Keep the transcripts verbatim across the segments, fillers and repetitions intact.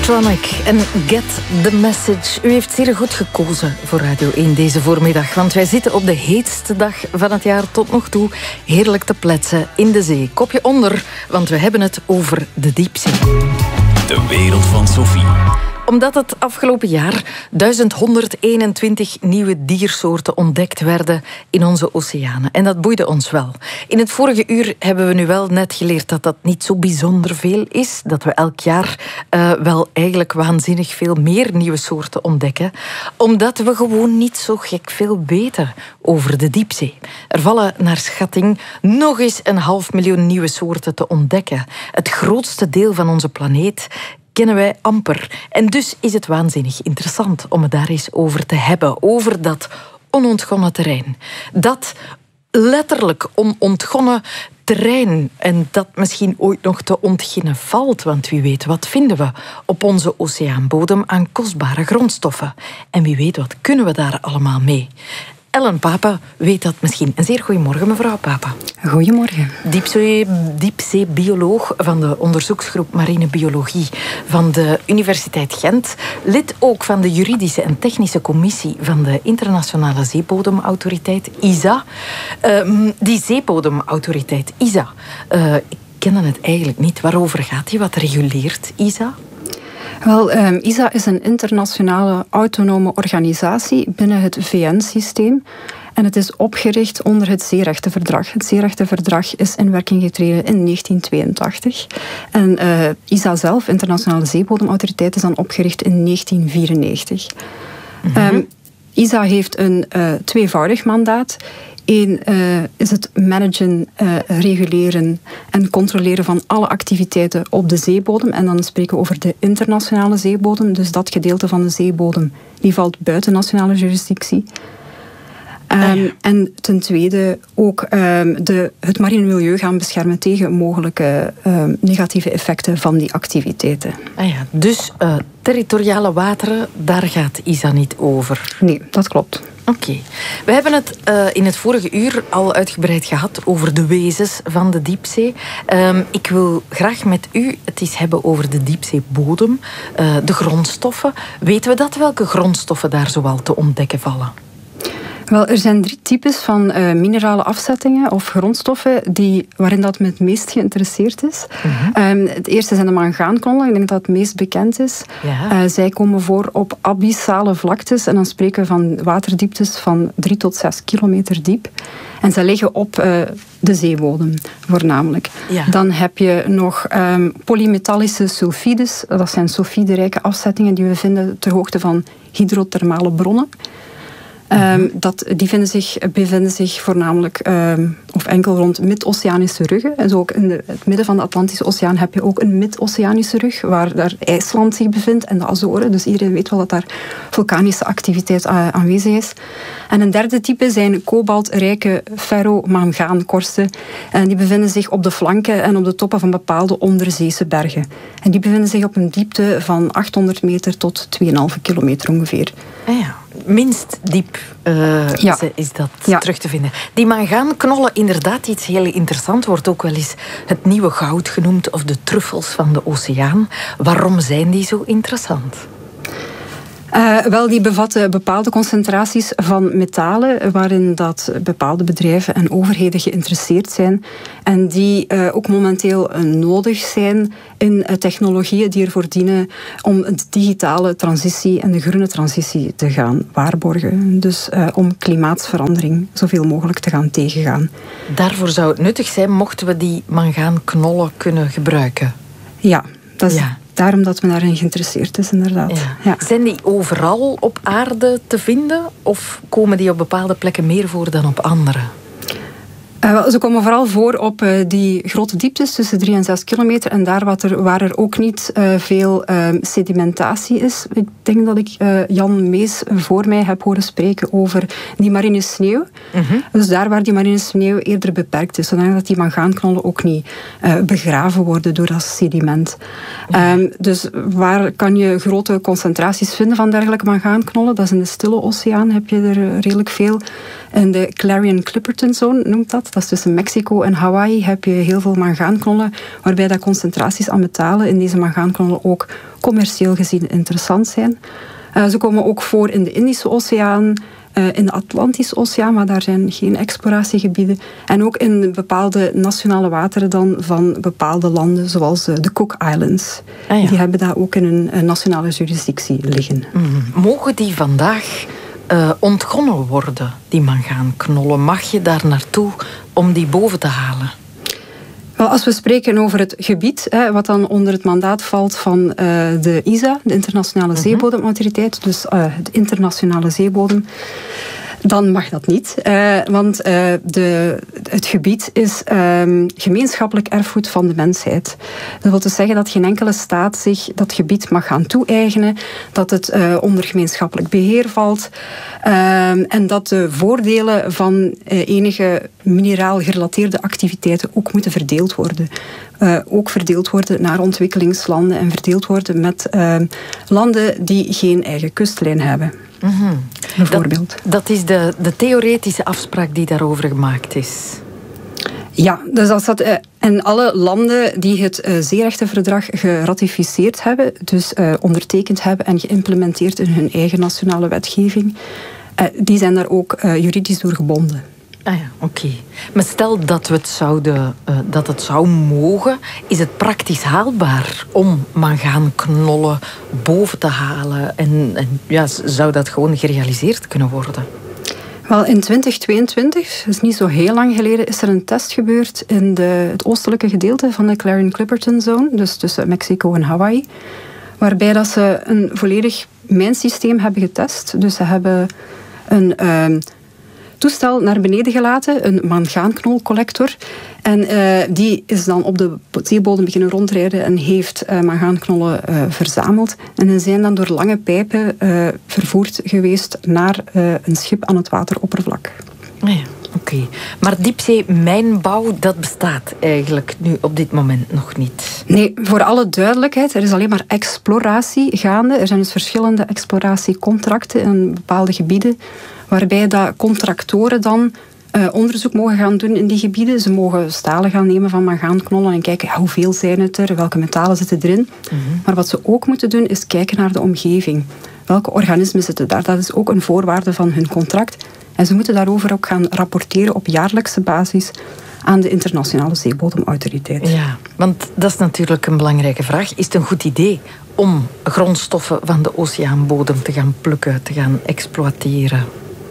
Electronic en Get the Message. U heeft zeer goed gekozen voor Radio één deze voormiddag, want wij zitten op de heetste dag van het jaar tot nog toe heerlijk te pletsen in de zee. Kopje onder, want we hebben het over de diepzee. De wereld van Sophie. Omdat het afgelopen jaar duizend honderdeenentwintig nieuwe diersoorten ontdekt werden in onze oceanen. En dat boeide ons wel. In het vorige uur hebben we nu wel net geleerd dat dat niet zo bijzonder veel is. Dat we elk jaar uh, wel eigenlijk waanzinnig veel meer nieuwe soorten ontdekken. Omdat we gewoon niet zo gek veel weten over de diepzee. Er vallen naar schatting nog eens een half miljoen nieuwe soorten te ontdekken. Het grootste deel van onze planeet kennen wij amper. En dus is het waanzinnig interessant om het daar eens over te hebben. Over dat onontgonnen terrein. Dat letterlijk onontgonnen terrein. En dat misschien ooit nog te ontginnen valt. Want wie weet, wat vinden we op onze oceaanbodem aan kostbare grondstoffen? En wie weet, wat kunnen we daar allemaal mee? Ellen Papa weet dat misschien. Een zeer goedemorgen, mevrouw Papa. Goedemorgen. Diepzee, diepzeebioloog van de onderzoeksgroep Marine Biologie van de Universiteit Gent. Lid ook van de juridische en technische commissie van de Internationale Zeebodemautoriteit, I S A. Uh, die Zeebodemautoriteit, I S A, uh, ik ken het eigenlijk niet. Waarover gaat die? Wat reguleert I S A? Wel, um, I S A is een internationale autonome organisatie binnen het V N-systeem. En het is opgericht onder het Zeerechtenverdrag. Het Zeerechtenverdrag is in werking getreden in negentien tweeëntachtig. En uh, I S A zelf, Internationale Zeebodemautoriteit, is dan opgericht in negentien vierennegentig. Mm-hmm. Um, I S A heeft een uh, tweevoudig mandaat. Eén uh, is het managen, uh, reguleren en controleren van alle activiteiten op de zeebodem. En dan spreken we over de internationale zeebodem. Dus dat gedeelte van de zeebodem die valt buiten nationale jurisdictie. Um, ah, ja. En ten tweede ook um, de, het marine milieu gaan beschermen tegen mogelijke um, negatieve effecten van die activiteiten. Ah ja, dus uh, territoriale wateren, daar gaat I S A niet over? Nee, dat klopt. Oké. Okay. We hebben het uh, in het vorige uur al uitgebreid gehad over de wezens van de diepzee. Um, ik wil graag met u het eens hebben over de diepzeebodem, uh, de grondstoffen. Weten we dat? Welke grondstoffen daar zoal te ontdekken vallen? Wel, er zijn drie types van uh, minerale afzettingen of grondstoffen die, waarin dat men het meest geïnteresseerd is. Mm-hmm. Um, het eerste zijn de mangaanknollen. Ik denk dat het meest bekend is. Ja. Uh, zij komen voor op abyssale vlaktes. En dan spreken we van waterdieptes van drie tot zes kilometer diep. En zij liggen op uh, de zeebodem, voornamelijk. Ja. Dan heb je nog um, polymetallische sulfides. Dat zijn sulfiderijke afzettingen die we vinden ter hoogte van hydrothermale bronnen. Um, dat, die vinden zich, bevinden zich voornamelijk um, of enkel rond mid-oceanische ruggen. En zo ook in de, het midden van de Atlantische Oceaan heb je ook een mid-oceanische rug, waar daar IJsland zich bevindt en de Azoren. Dus iedereen weet wel dat daar vulkanische activiteit uh, aanwezig is. En een derde type zijn kobaltrijke ferro-mangaankorsten. En die bevinden zich op de flanken en op de toppen van bepaalde onderzeese bergen. En die bevinden zich op een diepte van achthonderd meter tot twee komma vijf kilometer ongeveer. Ah ja. Minst diep uh, ja. is dat ja. terug te vinden. Die mangaanknollen, inderdaad iets heel interessant, wordt ook wel eens het nieuwe goud genoemd of de truffels van de oceaan. Waarom zijn die zo interessant? Uh, wel, die bevatten bepaalde concentraties van metalen waarin dat bepaalde bedrijven en overheden geïnteresseerd zijn en die uh, ook momenteel uh, nodig zijn in uh, technologieën die ervoor dienen om de digitale transitie en de groene transitie te gaan waarborgen. Dus uh, om klimaatsverandering zoveel mogelijk te gaan tegengaan. Daarvoor zou het nuttig zijn mochten we die mangaanknollen kunnen gebruiken? Ja, dat is... Ja. Daarom dat men daarin geïnteresseerd is, inderdaad. Ja. Ja. Zijn die overal op aarde te vinden? Of komen die op bepaalde plekken meer voor dan op andere? Uh, ze komen vooral voor op uh, die grote dieptes, tussen drie en zes kilometer. En daar wat er, waar er ook niet uh, veel uh, sedimentatie is. Ik denk dat ik uh, Jan Mees voor mij heb horen spreken over die marine sneeuw. Mm-hmm. Dus daar waar die marine sneeuw eerder beperkt is. Zodat die mangaanknollen ook niet uh, begraven worden door dat sediment. Mm-hmm. Um, dus waar kan je grote concentraties vinden van dergelijke mangaanknollen? Dat is in de Stille Oceaan, heb je er redelijk veel. In de Clarion-Clipperton Zone noemt dat. Dat is tussen Mexico en Hawaii heb je heel veel mangaanknollen, waarbij dat concentraties aan metalen in deze mangaanknollen ook commercieel gezien interessant zijn. Uh, ze komen ook voor in de Indische Oceaan, uh, in de Atlantische Oceaan, maar daar zijn geen exploratiegebieden. En ook in bepaalde nationale wateren dan van bepaalde landen, zoals uh, de Cook Islands. Ah, ja. Die hebben daar ook in een, een nationale jurisdictie liggen. Mm. Mogen die vandaag uh, ontgonnen worden, die mangaanknollen? Mag je daar naartoe om die boven te halen? Wel, als we spreken over het gebied, hè, wat dan onder het mandaat valt van uh, de I S A, de Internationale mm-hmm. Zeebodemautoriteit, dus uh, het internationale zeebodem, dan mag dat niet. Uh, want uh, de, het gebied is um, gemeenschappelijk erfgoed van de mensheid. Dat wil dus zeggen dat geen enkele staat zich dat gebied mag gaan toe-eigenen, dat het uh, onder gemeenschappelijk beheer valt uh, en dat de voordelen van uh, enige mineraal gerelateerde activiteiten ook moeten verdeeld worden. Uh, ook verdeeld worden naar ontwikkelingslanden en verdeeld worden met uh, landen die geen eigen kustlijn hebben. Mm-hmm. Bijvoorbeeld. Dat, dat is de, de theoretische afspraak die daarover gemaakt is. Ja, dus als dat, uh, en alle landen die het uh, zeerechtenverdrag geratificeerd hebben, dus uh, ondertekend hebben en geïmplementeerd in hun eigen nationale wetgeving, uh, die zijn daar ook uh, juridisch door gebonden. Ah ja, oké. Okay. Maar stel dat, we het zouden, uh, dat het zou mogen, is het praktisch haalbaar om mangaanknollen boven te halen? En, en ja, zou dat gewoon gerealiseerd kunnen worden? Wel, in twintig tweeëntwintig, dus niet zo heel lang geleden, is er een test gebeurd in de, het oostelijke gedeelte van de Clarion-Clipperton Zone, dus tussen Mexico en Hawaii, waarbij dat ze een volledig mijnsysteem hebben getest. Dus ze hebben een Uh, toestel naar beneden gelaten, een mangaanknolcollector. En uh, die is dan op de zeebodem beginnen rondrijden en heeft uh, mangaanknollen uh, verzameld. En die zijn dan door lange pijpen uh, vervoerd geweest naar uh, een schip aan het wateroppervlak. Ah ja, oké. Okay. Maar diepzeemijnbouw, dat bestaat eigenlijk nu op dit moment nog niet? Nee, voor alle duidelijkheid, er is alleen maar exploratie gaande. Er zijn dus verschillende exploratiecontracten in bepaalde gebieden, waarbij dat contractoren dan uh, onderzoek mogen gaan doen in die gebieden. Ze mogen stalen gaan nemen van mangaanknollen en kijken ja, hoeveel zijn het er, welke metalen zitten erin. Mm-hmm. Maar wat ze ook moeten doen is kijken naar de omgeving. Welke organismen zitten daar? Dat is ook een voorwaarde van hun contract. En ze moeten daarover ook gaan rapporteren op jaarlijkse basis aan de Internationale Zeebodemautoriteit. Ja, want dat is natuurlijk een belangrijke vraag. Is het een goed idee om grondstoffen van de oceaanbodem te gaan plukken, te gaan exploiteren?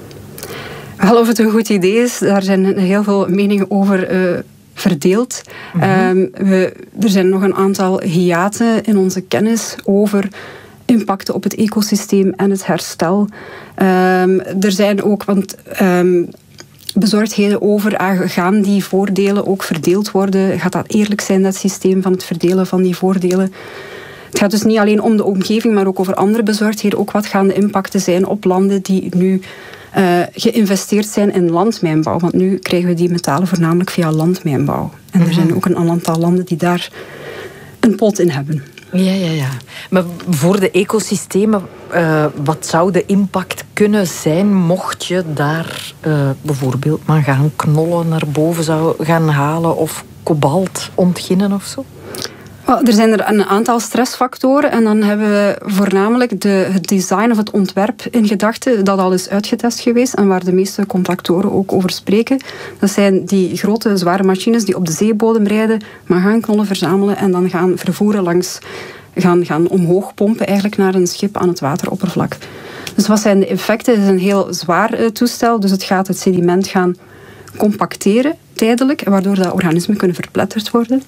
Wel, of het een goed idee is, daar zijn heel veel meningen over uh, verdeeld. Mm-hmm. Um, we, er zijn nog een aantal hiaten in onze kennis over impacten op het ecosysteem en het herstel. Um, er zijn ook want, um, bezorgdheden over, uh, gaan die voordelen ook verdeeld worden? Gaat dat eerlijk zijn, dat systeem van het verdelen van die voordelen? Het gaat dus niet alleen om de omgeving, maar ook over andere bezorgdheden. Ook wat gaan de impacten zijn op landen die nu uh, geïnvesteerd zijn in landmijnbouw. Want nu krijgen we die metalen voornamelijk via landmijnbouw. En mm-hmm. er zijn ook een aantal landen die daar een pot in hebben. Ja, ja, ja. Maar voor de ecosystemen, uh, wat zou de impact kunnen zijn mocht je daar uh, bijvoorbeeld mangaanknollen naar boven zou gaan halen of kobalt ontginnen of zo? Well, er zijn er een aantal stressfactoren en dan hebben we voornamelijk de, het design of het ontwerp in gedachten dat al is uitgetest geweest en waar de meeste contractoren ook over spreken. Dat zijn die grote zware machines die op de zeebodem rijden, mangaanknollen verzamelen en dan gaan vervoeren langs, gaan, gaan omhoog pompen eigenlijk naar een schip aan het wateroppervlak. Dus wat zijn de effecten? Het is een heel zwaar uh, toestel, dus het gaat het sediment gaan compacteren tijdelijk, waardoor dat organismen kunnen verpletterd worden.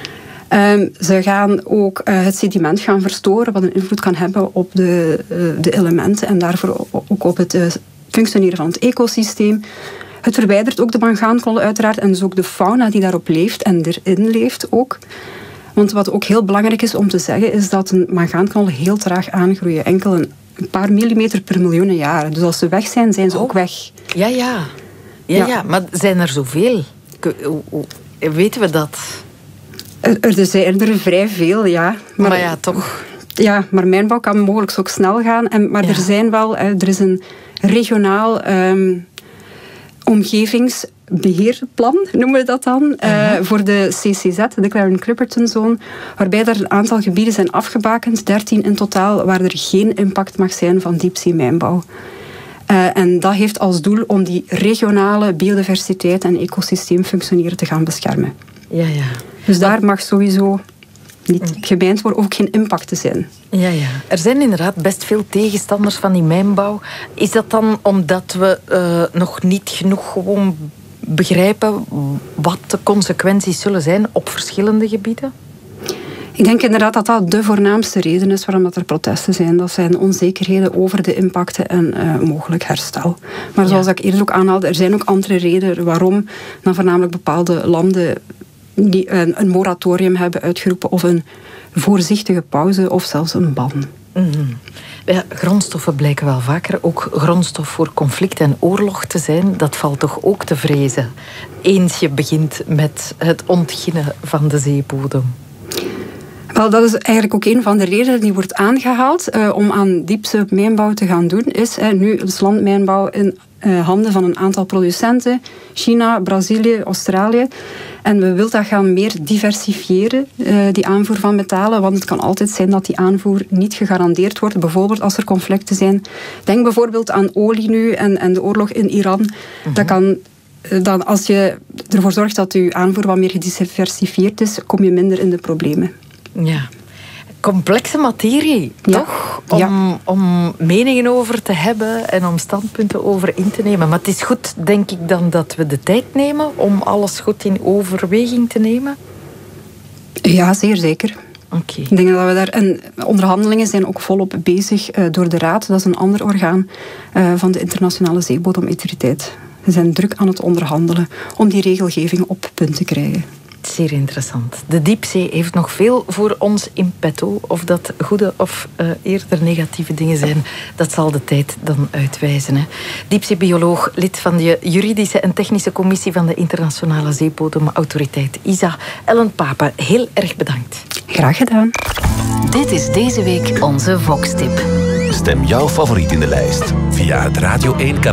Um, ze gaan ook uh, het sediment gaan verstoren, wat een invloed kan hebben op de, uh, de elementen en daarvoor ook op het uh, functioneren van het ecosysteem. Het verwijdert ook de mangaanknollen uiteraard en dus ook de fauna die daarop leeft en erin leeft ook. Want wat ook heel belangrijk is om te zeggen, is dat een mangaanknollen heel traag aangroeien. Enkel een, een paar millimeter per miljoenen jaren. Dus als ze weg zijn, zijn ze oh. ook weg. Ja, ja. Ja, ja. ja, maar zijn er zoveel? Weten we dat? Er, er zijn er vrij veel, ja. Maar, maar ja, toch. Ja, maar mijnbouw kan mogelijk ook snel gaan. En, maar ja. er zijn wel, er is een regionaal um, omgevings beheerplan, noemen we dat dan, uh, voor de C C Z, de Clarion-Clipperton Zone, waarbij er een aantal gebieden zijn afgebakend, dertien in totaal, waar er geen impact mag zijn van diepzeemijnbouw. Uh, en dat heeft als doel om die regionale biodiversiteit en ecosysteemfunctioneren te gaan beschermen. Ja, ja. Dus daar mag sowieso niet gemijnd worden, ook geen impact te zijn. Ja, ja. Er zijn inderdaad best veel tegenstanders van die mijnbouw. Is dat dan omdat we uh, nog niet genoeg gewoon begrijpen wat de consequenties zullen zijn op verschillende gebieden? Ik denk inderdaad dat dat de voornaamste reden is waarom er protesten zijn. Dat zijn onzekerheden over de impacten en uh, mogelijk herstel. Maar zoals ja. ik eerder ook aanhaalde, er zijn ook andere redenen waarom dan voornamelijk bepaalde landen die een, een moratorium hebben uitgeroepen of een voorzichtige pauze of zelfs een ban. Mm-hmm. Ja, grondstoffen blijken wel vaker ook grondstof voor conflict en oorlog te zijn. Dat valt toch ook te vrezen, eens je begint met het ontginnen van de zeebodem. Wel, dat is eigenlijk ook een van de redenen die wordt aangehaald uh, om aan diepzeemijnbouw te gaan doen. Is uh, nu is landmijnbouw in uh, handen van een aantal producenten. China, Brazilië, Australië. En we willen dat gaan meer diversifiëren, uh, die aanvoer van metalen. Want het kan altijd zijn dat die aanvoer niet gegarandeerd wordt. Bijvoorbeeld als er conflicten zijn. Denk bijvoorbeeld aan olie nu en, en de oorlog in Iran. Mm-hmm. Dat kan... Dan als je ervoor zorgt dat je aanvoer wat meer gediversifieerd is, kom je minder in de problemen. Ja, complexe materie, ja. toch? Om, ja. om meningen over te hebben en om standpunten over in te nemen. Maar het is goed, denk ik, dan dat we de tijd nemen om alles goed in overweging te nemen? Ja, zeer zeker. Okay. Ik denk dat we daar... En onderhandelingen zijn ook volop bezig uh, door de Raad. Dat is een ander orgaan uh, van de Internationale Zeebodemautoriteit. We zijn druk aan het onderhandelen om die regelgeving op punt te krijgen. Zeer interessant. De diepzee heeft nog veel voor ons in petto. Of dat goede of uh, eerder negatieve dingen zijn, dat zal de tijd dan uitwijzen. Hè. Diepzeebioloog, lid van de juridische en technische commissie van de Internationale Zeebodemautoriteit, I S A, Ellen Pape, heel erg bedankt. Graag gedaan. Dit is deze week onze Vox-tip. Stem jouw favoriet in de lijst via het Radio één kanaal.